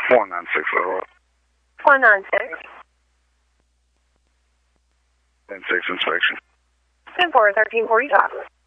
496 Little 196. 10-6 inspection. 10-4, 1340 talk.